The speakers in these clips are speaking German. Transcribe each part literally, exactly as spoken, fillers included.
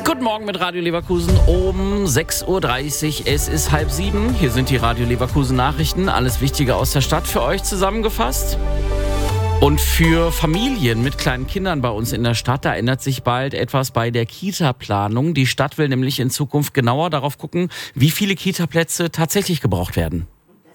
Guten Morgen mit Radio Leverkusen um sechs Uhr dreißig. Es ist halb sieben. Hier sind die Radio Leverkusen Nachrichten. Alles Wichtige aus der Stadt für euch zusammengefasst. Und für Familien mit kleinen Kindern bei uns in der Stadt, da ändert sich bald etwas bei der Kita-Planung. Die Stadt will nämlich in Zukunft genauer darauf gucken, wie viele Kita-Plätze tatsächlich gebraucht werden.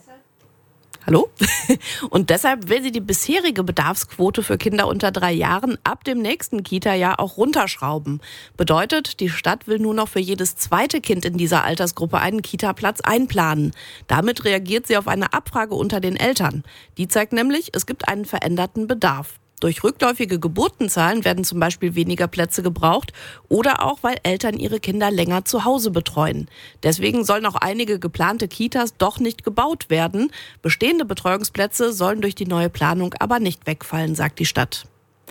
Hallo? Und deshalb will sie die bisherige Bedarfsquote für Kinder unter drei Jahren ab dem nächsten Kita-Jahr auch runterschrauben. Bedeutet, die Stadt will nur noch für jedes zweite Kind in dieser Altersgruppe einen Kita-Platz einplanen. Damit reagiert sie auf eine Abfrage unter den Eltern. Die zeigt nämlich, es gibt einen veränderten Bedarf. Durch rückläufige Geburtenzahlen werden zum Beispiel weniger Plätze gebraucht oder auch, weil Eltern ihre Kinder länger zu Hause betreuen. Deswegen sollen auch einige geplante Kitas doch nicht gebaut werden. Bestehende Betreuungsplätze sollen durch die neue Planung aber nicht wegfallen, sagt die Stadt.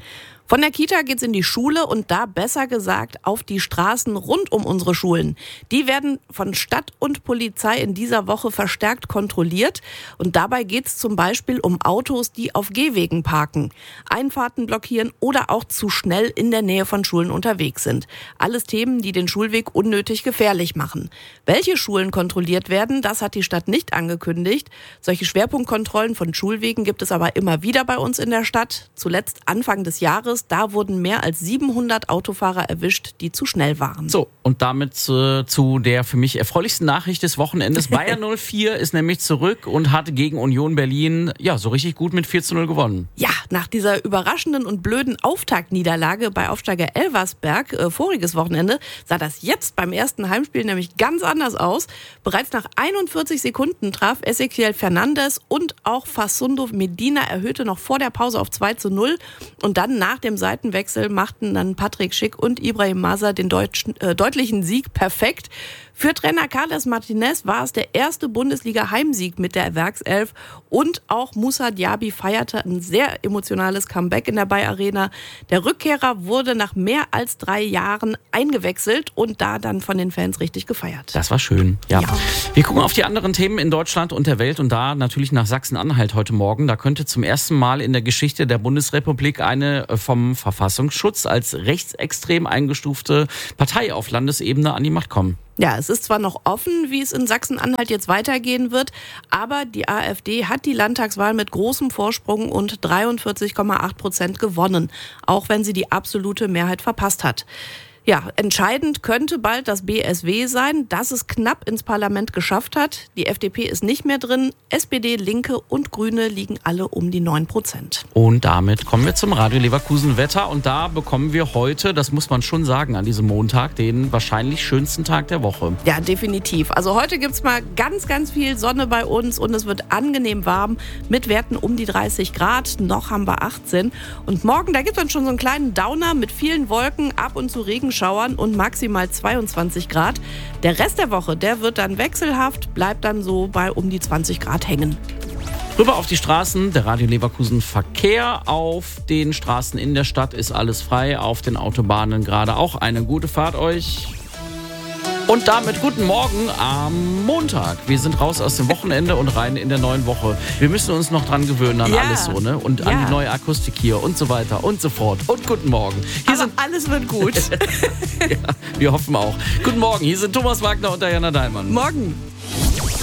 Von der Kita geht's in die Schule und da besser gesagt auf die Straßen rund um unsere Schulen. Die werden von Stadt und Polizei in dieser Woche verstärkt kontrolliert. Und dabei geht's zum Beispiel um Autos, die auf Gehwegen parken, Einfahrten blockieren oder auch zu schnell in der Nähe von Schulen unterwegs sind. Alles Themen, die den Schulweg unnötig gefährlich machen. Welche Schulen kontrolliert werden, das hat die Stadt nicht angekündigt. Solche Schwerpunktkontrollen von Schulwegen gibt es aber immer wieder bei uns in der Stadt. Zuletzt Anfang des Jahres. Da wurden mehr als siebenhundert Autofahrer erwischt, die zu schnell waren. So, und damit äh, zu der für mich erfreulichsten Nachricht des Wochenendes. Bayern null vier ist nämlich zurück und hat gegen Union Berlin ja so richtig gut mit vier zu null gewonnen. Ja, nach dieser überraschenden und blöden Auftaktniederlage bei Aufsteiger Elversberg äh, voriges Wochenende sah das jetzt beim ersten Heimspiel nämlich ganz anders aus. Bereits nach einundvierzig Sekunden traf Ezequiel Fernandes und auch Facundo Medina erhöhte noch vor der Pause auf zwei zu null. Und dann nach dem Seitenwechsel machten dann Patrick Schick und Ibrahim Maza den deutschen, äh, deutlichen Sieg perfekt. Für Trainer Carles Martinez war es der erste Bundesliga-Heimsieg mit der Werkself und auch Moussa Diaby feierte ein sehr emotionales Comeback in der Bayer Arena. Der Rückkehrer wurde nach mehr als drei Jahren eingewechselt und da dann von den Fans richtig gefeiert. Das war schön, ja. ja. Wir gucken auf die anderen Themen in Deutschland und der Welt und da natürlich nach Sachsen-Anhalt heute Morgen. Da könnte zum ersten Mal in der Geschichte der Bundesrepublik eine vom Verfassungsschutz als rechtsextrem eingestufte Partei auf Landesebene an die Macht kommen. Ja, es ist zwar noch offen, wie es in Sachsen-Anhalt jetzt weitergehen wird, aber die AfD hat die Landtagswahl mit großem Vorsprung und dreiundvierzig Komma acht Prozent gewonnen, auch wenn sie die absolute Mehrheit verpasst hat. Ja, entscheidend könnte bald das B S W sein, das es knapp ins Parlament geschafft hat. Die F D P ist nicht mehr drin. S P D, Linke und Grüne liegen alle um die neun Prozent. Und damit kommen wir zum Radio Leverkusen Wetter. Und da bekommen wir heute, das muss man schon sagen, an diesem Montag, den wahrscheinlich schönsten Tag der Woche. Ja, definitiv. Also heute gibt's mal ganz, ganz viel Sonne bei uns und es wird angenehm warm mit Werten um die dreißig Grad. Noch haben wir achtzehn. Und morgen, da gibt's dann schon so einen kleinen Downer mit vielen Wolken, ab und zu Regenschauern und maximal zweiundzwanzig Grad. Der Rest der Woche, der wird dann wechselhaft, bleibt dann so bei um die zwanzig Grad hängen. Rüber auf die Straßen, der Radio Leverkusen Verkehr. Auf den Straßen in der Stadt ist alles frei, auf den Autobahnen gerade auch. Eine gute Fahrt euch. Und damit guten Morgen am Montag. Wir sind raus aus dem Wochenende und rein in der neuen Woche. Wir müssen uns noch dran gewöhnen an ja. alles so, ne? Und an ja. die neue Akustik hier und so weiter und so fort. Und guten Morgen. Hier Aber sind alles wird gut. ja, wir hoffen auch. Guten Morgen, hier sind Thomas Wagner und Diana Daimann. Morgen.